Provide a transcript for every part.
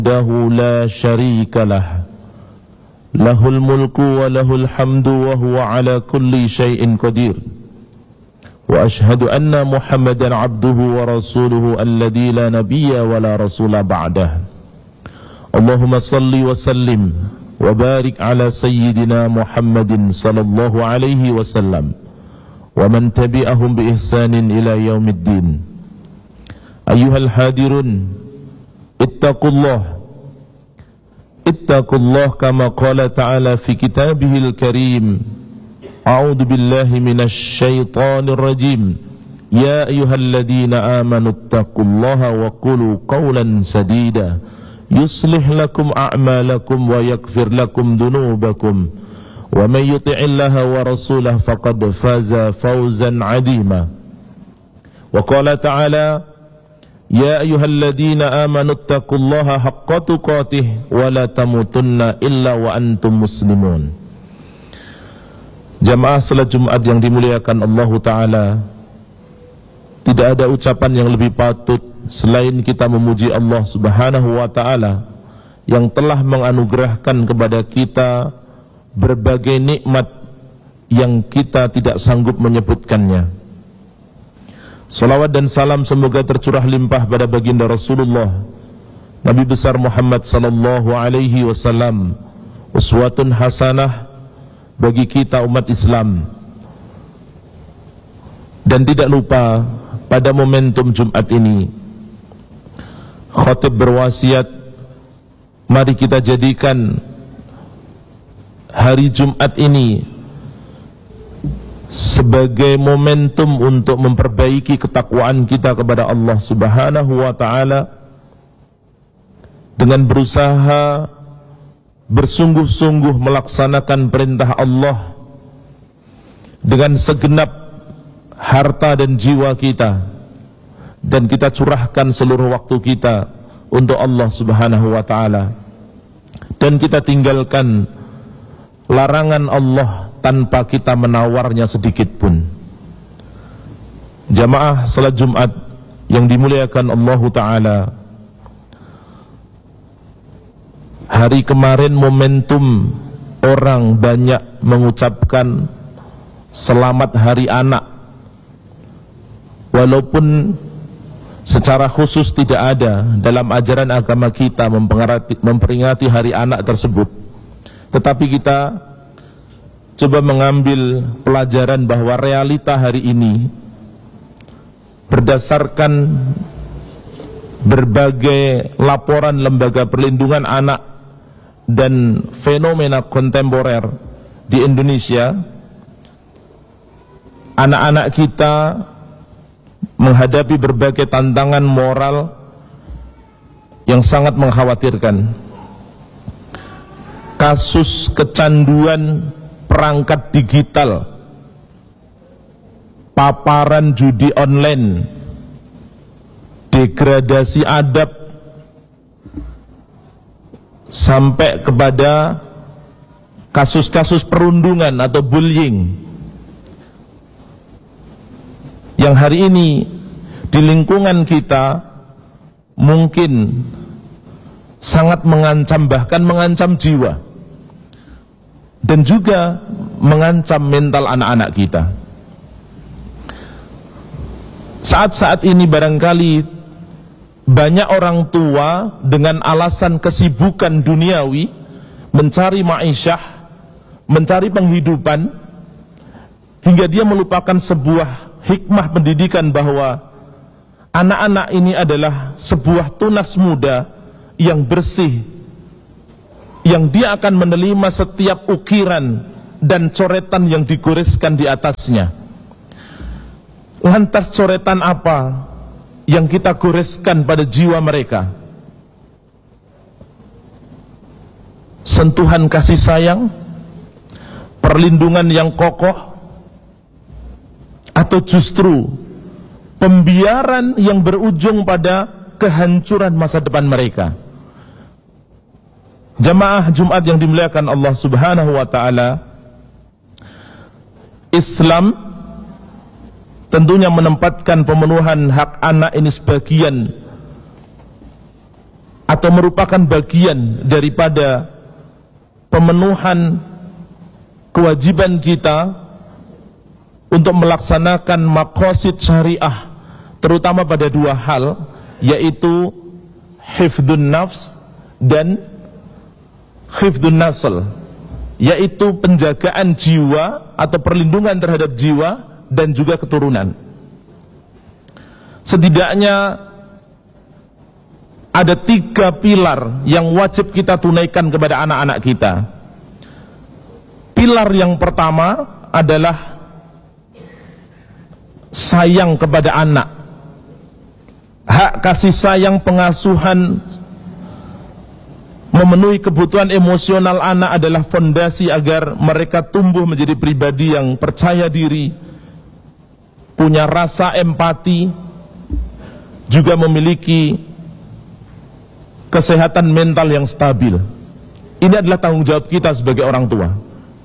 وحده لا شريك له له الملك وله الحمد وهو على كل شيء قدير وأشهد أن محمدا عبده ورسوله الذي لا نبي ولا رسول بعده اللهم صل وسلم وبارك على سيدنا محمد صلى الله عليه وسلم ومن تبعهم بإحسان إلى يوم الدين أيها الحاضرون اتقوا الله كما قال تعالى في كتابه الكريم أعوذ بالله من الشيطان الرجيم يا أيها الذين آمنوا اتقوا الله وقولوا قولا سديدا يصلح لكم أعمالكم ويغفر لكم ذنوبكم ومن يطع الله ورسوله فقد فاز فوزا عظيما وقال تعالى يا أيها الذين آمنوا اتقوا الله حق تقاته ولا تموتن إلا وأنتم مسلمون. Jamaah salat Jumat yang dimuliakan Allah Ta'ala, tidak ada ucapan yang lebih patut selain kita memuji Allah Subhanahu wa Ta'ala yang telah menganugerahkan kepada kita berbagai nikmat yang kita tidak sanggup menyebutkannya. Salawat dan salam semoga tercurah limpah pada baginda Rasulullah Nabi besar Muhammad sallallahu alaihi wasallam, uswatun hasanah bagi kita umat Islam. Dan tidak lupa pada momentum Jumat ini khatib berwasiat, mari kita jadikan hari Jumat ini sebagai momentum untuk memperbaiki ketakwaan kita kepada Allah Subhanahu wa Ta'ala dengan berusaha bersungguh-sungguh melaksanakan perintah Allah dengan segenap harta dan jiwa kita, dan kita curahkan seluruh waktu kita untuk Allah Subhanahu wa Ta'ala, dan kita tinggalkan larangan Allah tanpa kita menawarnya sedikit pun. Jamaah salat Jumat yang dimuliakan Allah Ta'ala, hari kemarin momentum orang banyak mengucapkan selamat hari anak, walaupun secara khusus tidak ada dalam ajaran agama kita memperingati hari anak tersebut, tetapi kita coba mengambil pelajaran bahwa realita hari ini berdasarkan berbagai laporan lembaga perlindungan anak dan fenomena kontemporer di Indonesia, anak-anak kita menghadapi berbagai tantangan moral yang sangat mengkhawatirkan. Kasus kecanduan perangkat digital, paparan judi online, degradasi adab, sampai kepada kasus-kasus perundungan atau bullying yang hari ini di lingkungan kita mungkin sangat mengancam, bahkan mengancam jiwa dan juga mengancam mental anak-anak kita. Saat-saat ini barangkali banyak orang tua dengan alasan kesibukan duniawi, mencari ma'isyah, mencari penghidupan, hingga dia melupakan sebuah hikmah pendidikan bahwa anak-anak ini adalah sebuah tunas muda yang bersih, yang dia akan menerima setiap ukiran dan coretan yang digoreskan di atasnya. Lantas coretan apa yang kita goreskan pada jiwa mereka? Sentuhan kasih sayang, perlindungan yang kokoh, atau justru pembiaran yang berujung pada kehancuran masa depan mereka? Jamaah Jumat yang dimuliakan Allah Subhanahu wa Ta'ala, Islam tentunya menempatkan pemenuhan hak anak ini sebagian atau merupakan bagian daripada pemenuhan kewajiban kita untuk melaksanakan maqasid syariah, terutama pada dua hal, yaitu hifdzun nafs dan hifdzun nasl, yaitu penjagaan jiwa atau perlindungan terhadap jiwa dan juga keturunan. Setidaknya ada 3 pilar yang wajib kita tunaikan kepada anak-anak kita. Pilar yang pertama adalah sayang kepada anak. Hak kasih sayang, pengasuhan, memenuhi kebutuhan emosional anak adalah fondasi agar mereka tumbuh menjadi pribadi yang percaya diri, punya rasa empati, juga memiliki kesehatan mental yang stabil. Ini adalah tanggung jawab kita sebagai orang tua.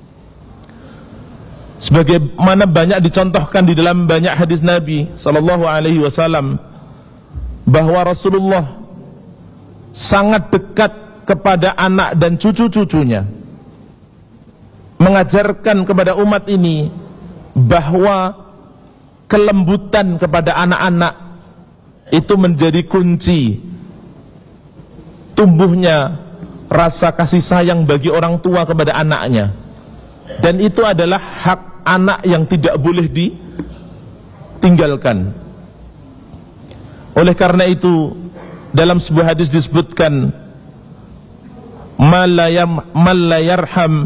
Sebagaimana banyak dicontohkan di dalam banyak hadis Nabi sallallahu alaihi wasallam, bahwa Rasulullah sangat dekat kepada anak dan cucu-cucunya, mengajarkan kepada umat ini bahwa kelembutan kepada anak-anak itu menjadi kunci tumbuhnya rasa kasih sayang bagi orang tua kepada anaknya, dan itu adalah hak anak yang tidak boleh ditinggalkan. Oleh karena itu, dalam sebuah hadis disebutkan, man la yarham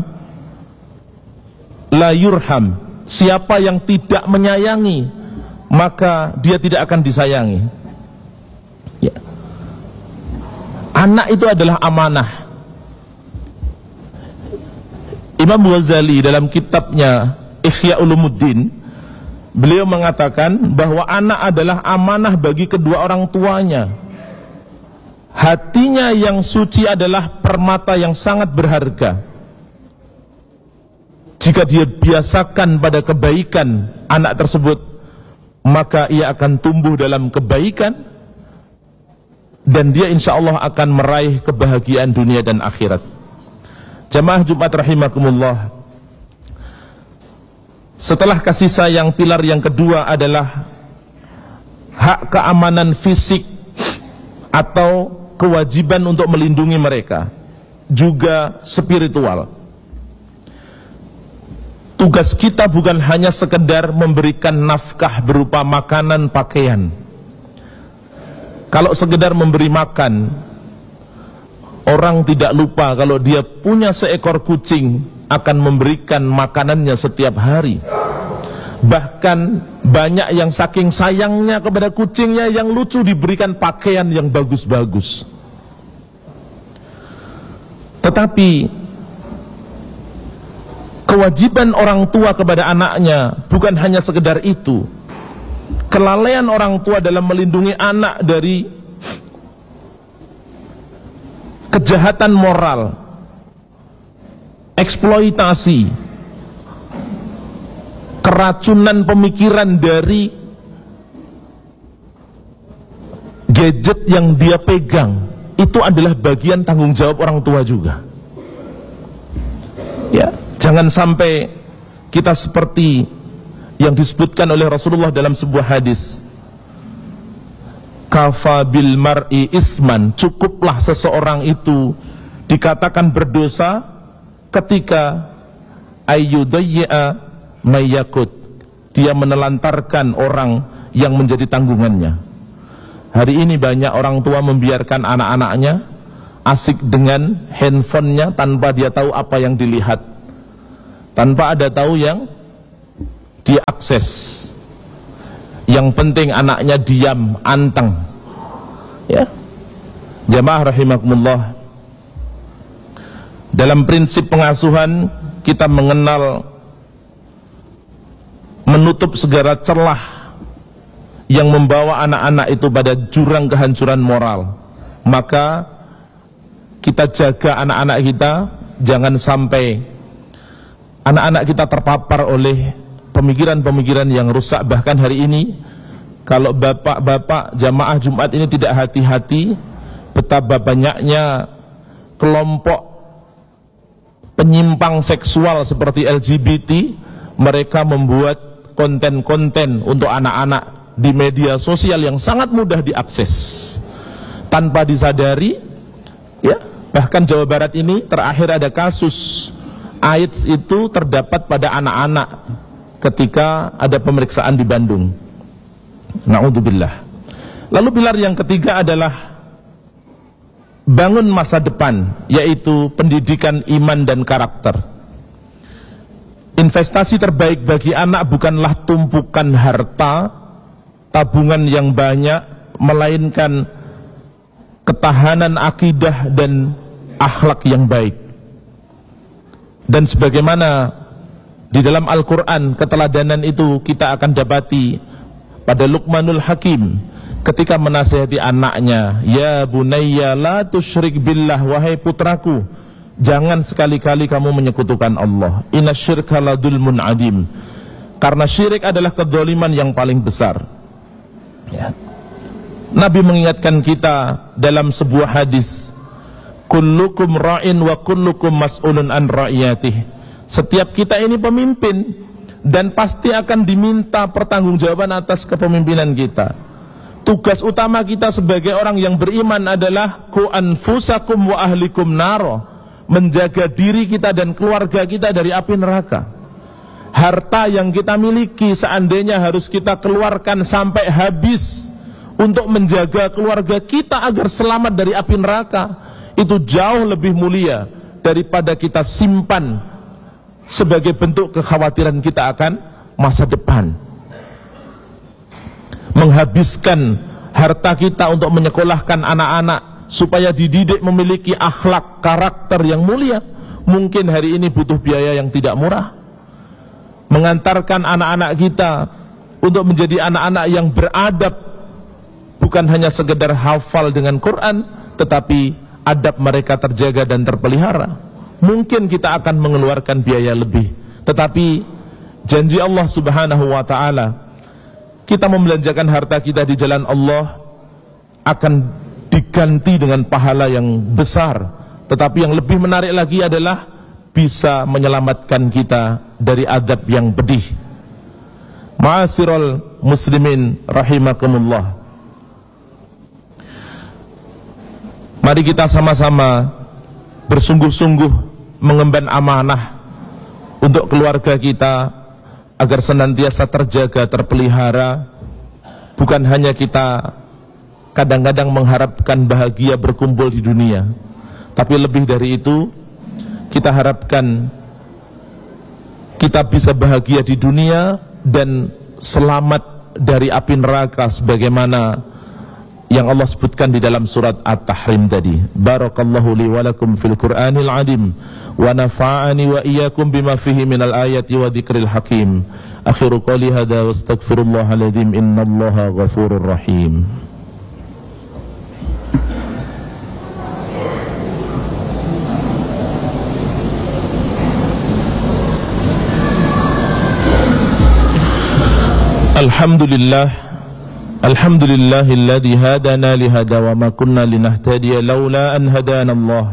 la yurham. Siapa yang tidak menyayangi, maka dia tidak akan disayangi. Ya. Anak itu adalah amanah. Imam Ghazali dalam kitabnya Ihya Ulumuddin, beliau mengatakan bahwa anak adalah amanah bagi kedua orang tuanya. Hatinya yang suci adalah permata yang sangat berharga. Jika dia biasakan pada kebaikan anak tersebut, maka ia akan tumbuh dalam kebaikan, dan dia insya Allah akan meraih kebahagiaan dunia dan akhirat. Jamaah Jumat rahimakumullah, setelah kasih sayang, pilar yang kedua adalah hak keamanan fisik atau kewajiban untuk melindungi mereka, juga spiritual. Tugas kita bukan hanya sekedar memberikan nafkah berupa makanan, pakaian. Kalau sekedar memberi makan, orang tidak lupa kalau dia punya seekor kucing, akan memberikan makanannya setiap hari. Bahkan banyak yang saking sayangnya kepada kucingnya yang lucu diberikan pakaian yang bagus-bagus. Tetapi kewajiban orang tua kepada anaknya bukan hanya sekedar itu. Kelalaian orang tua dalam melindungi anak dari kejahatan moral, eksploitasi, keracunan pemikiran dari gadget yang dia pegang, itu adalah bagian tanggung jawab orang tua juga. Ya, jangan sampai kita seperti yang disebutkan oleh Rasulullah dalam sebuah hadis, kafa bil mar'i isman, cukuplah seseorang itu dikatakan berdosa ketika ayyudayya mayyakut, dia menelantarkan orang yang menjadi tanggungannya. Hari ini banyak orang tua membiarkan anak-anaknya asik dengan handphonenya tanpa dia tahu apa yang dilihat, tanpa ada tahu yang dia akses. Yang penting anaknya diam, anteng. Ya, jamaah rahimakumullah, dalam prinsip pengasuhan kita mengenal menutup segala celah yang membawa anak-anak itu pada jurang kehancuran moral. Maka kita jaga anak-anak kita, jangan sampai anak-anak kita terpapar oleh pemikiran-pemikiran yang rusak. Bahkan hari ini, kalau bapak-bapak jamaah Jumat ini tidak hati-hati, betapa banyaknya kelompok penyimpang seksual seperti LGBT, mereka membuat konten-konten untuk anak-anak di media sosial yang sangat mudah diakses tanpa disadari, ya. Bahkan Jawa Barat ini terakhir ada kasus AIDS itu terdapat pada anak-anak ketika ada pemeriksaan di Bandung. Na'udzubillah. Lalu pilar yang ketiga adalah bangun masa depan, yaitu pendidikan iman dan karakter. Investasi terbaik bagi anak bukanlah tumpukan harta, tabungan yang banyak, melainkan ketahanan akidah dan akhlak yang baik. Dan sebagaimana di dalam Al-Quran keteladanan itu kita akan dapati pada Luqmanul Hakim ketika menasihati anaknya, ya bunayya la tusyrik billah, wahai putraku, jangan sekali-kali kamu menyekutukan Allah. Inasyirka la dzulmun adim, karena syirik adalah kedzaliman yang paling besar, ya. Nabi mengingatkan kita dalam sebuah hadis, kullukum ra'in wa kullukum mas'ulun an ra'iyatih. Setiap kita ini pemimpin dan pasti akan diminta pertanggungjawaban atas kepemimpinan kita. Tugas utama kita sebagai orang yang beriman adalah ku anfusakum wa ahlikum naro, menjaga diri kita dan keluarga kita dari api neraka. Harta yang kita miliki seandainya harus kita keluarkan sampai habis untuk menjaga keluarga kita agar selamat dari api neraka, itu jauh lebih mulia daripada kita simpan sebagai bentuk kekhawatiran kita akan masa depan. Menghabiskan harta kita untuk menyekolahkan anak-anak supaya dididik memiliki akhlak, karakter yang mulia, mungkin hari ini butuh biaya yang tidak murah. Mengantarkan anak-anak kita untuk menjadi anak-anak yang beradab, bukan hanya sekedar hafal dengan Quran, tetapi adab mereka terjaga dan terpelihara. Mungkin kita akan mengeluarkan biaya lebih, tetapi janji Allah Subhanahu wa ta'ala, kita membelanjakan harta kita di jalan Allah akan diganti dengan pahala yang besar. Tetapi yang lebih menarik lagi adalah bisa menyelamatkan kita dari adab yang pedih. Ma'asyiral muslimin rahimakumullah, mari kita sama-sama bersungguh-sungguh mengemban amanah untuk keluarga kita agar senantiasa terjaga, terpelihara. Bukan hanya kita kadang-kadang mengharapkan bahagia berkumpul di dunia, tapi lebih dari itu kita harapkan kita bisa bahagia di dunia dan selamat dari api neraka sebagaimana yang Allah sebutkan di dalam surat At-Tahrim tadi. Barakallahu li wa lakum fil Qur'anil azim wa nafa'ani wa iyyakum bima fihi minal ayati wa dzikril hakim. Akhiru qali hadza wa astaghfirullahal azim, innallaha ghafurur rahim. Alhamdulillah, alhamdulillahilladzi hadana lihada wa ma kunna linahtadiya laula an hadana Allah.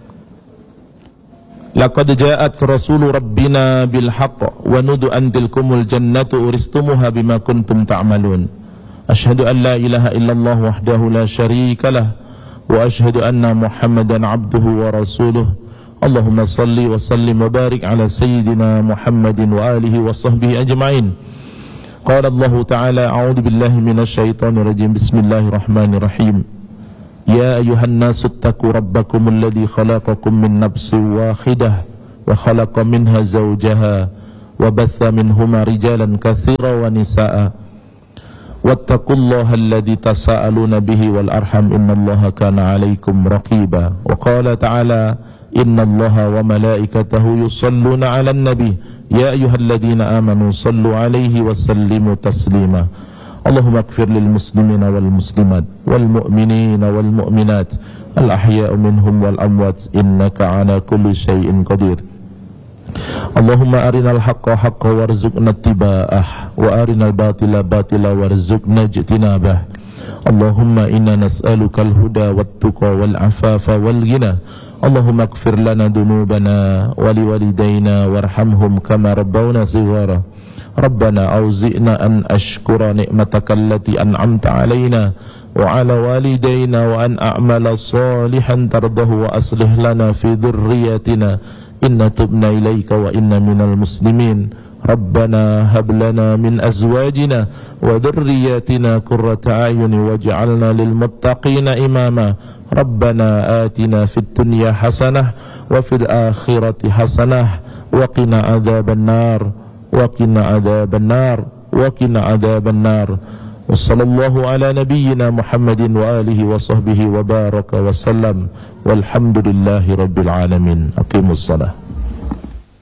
Laqad ja'at rasulu rabbina bil haqq wa nudu an tilkumul jannatu uristumuha bima kuntum ta'malun. Asyhadu an la ilaha illallah wahdahu la syarika lah wa asyhadu anna Muhammadan abduhu wa rasuluh. Allahumma salli wa sallim wa barik ala sayyidina Muhammadin wa alihi wa sahbihi ajma'in. Qala Allah Ta'ala, a'udzu billahi minasyaitonir rajim. Bismillahirrahmanirrahim. Ya ayyuhan nasu ittaqu rabbakumul ladzi khalaqakum min nafsin wahidah wa khalaqa minha zawjaha wa batha minhuma rijalan katsiran wa nisaa'a wattaqullaha alladzi tasaaluna bihi wal arham innallaha kana 'alaikum raqiba. Wa qala ta'ala, innallaha wa malaikatahu yusalluna 'alan nabi ya ayyuhalladzina amanu sallu 'alaihi wa sallimu taslima. Allahumma ighfir lil muslimina wal muslimat wal mu'minina wal mu'minat al ahya'u minhum wal amwat innaka 'ala kulli syai'in qadir. Allahumma arinal haqqa haqqan warzuqna ittiba'ah wa arinal batila batila warzuqna ijtinabah. Allahumma inna nas'aluka al-huda wat-tuqa wal-afafa wal-ghina. Allahumma ighfir lana dunubana wa liwalidayna warhamhum kama rabbawna shighara. Rabbana auzi'na an ashkura ni'mataka allati an'amta alaina wa ala walidayna wa an a'mala salihan tardahu wa aslih lana fi dhurriyyatina inna tubna ilaika wa inna minal muslimin. Rabbana hab lana min azwajina wa dhurriyyatina qurrata a'yun waj'alna lil muttaqina imama. Rabbana atina fid dunya hasanah wa fil akhirati hasanah wa qina adzaban nar wa qina adzaban nar wa qina adzaban nar. Wa sallallahu ala nabiyyina Muhammadin wa alihi wa sahbihi wa baraka wa sallam walhamdulillahi rabbil alamin. Aqimus salah.